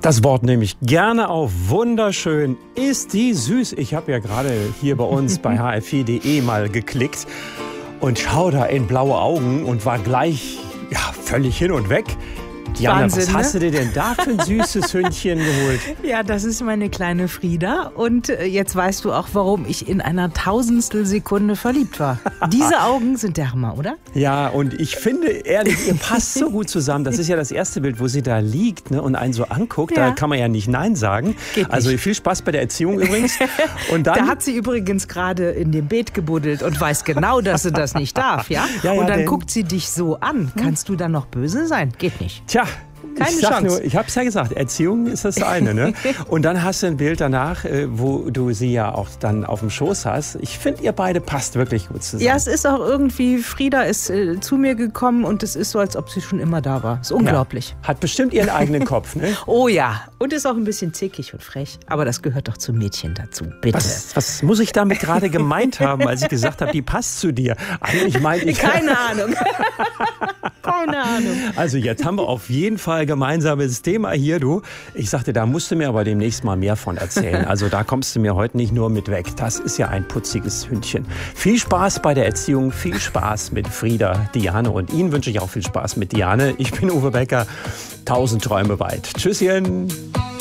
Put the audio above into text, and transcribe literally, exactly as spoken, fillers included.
Das Wort nehme ich gerne auf. Wunderschön. Ist die süß. Ich habe ja gerade hier bei uns bei h f vier punkt d e mal geklickt und schau da in blaue Augen und war gleich ja, völlig hin und weg. Diana, Wahnsinn, was hast ne? du dir denn da für ein süßes Hündchen geholt? Ja, das ist meine kleine Frieda. Und jetzt weißt du auch, warum ich in einer Tausendstel Sekunde verliebt war. Diese Augen sind der Hammer, oder? Ja, und ich finde, ehrlich, ihr passt so gut zusammen. Das ist ja das erste Bild, wo sie da liegt, ne, und einen so anguckt. Ja. Da kann man ja nicht Nein sagen. Geht nicht. Also viel Spaß bei der Erziehung übrigens. Und dann, Da hat sie übrigens gerade in dem Beet gebuddelt und weiß genau, dass sie das nicht darf, ja? Ja, ja, und dann denn- guckt sie dich so an. Kannst du dann noch böse sein? Geht nicht. Tja, Keine ich sag Chance. nur, ich habe es ja gesagt, Erziehung ist das eine. Ne? Und dann hast du ein Bild danach, äh, wo du sie ja auch dann auf dem Schoß hast. Ich finde, ihr beide passt wirklich gut zusammen. Ja, es ist auch irgendwie, Frieda ist äh, zu mir gekommen und es ist so, als ob sie schon immer da war. Ist unglaublich. Ja. Hat bestimmt ihren eigenen Kopf, ne? Oh ja, und ist auch ein bisschen zickig und frech. Aber das gehört doch zum Mädchen dazu, bitte. Was, was muss ich damit gerade gemeint haben, als ich gesagt habe, die passt zu dir? Eigentlich meinte ich... Keine Ahnung. Keine Ahnung. Also jetzt haben wir auf jeden Fall gemeinsames Thema hier, du. Ich sagte, da musst du mir aber demnächst mal mehr von erzählen. Also da kommst du mir heute nicht nur mit weg. Das ist ja ein putziges Hündchen. Viel Spaß bei der Erziehung, viel Spaß mit Frieda, Diane und Ihnen wünsche ich auch viel Spaß mit Diane. Ich bin Uwe Becker, tausend Träume weit. Tschüsschen.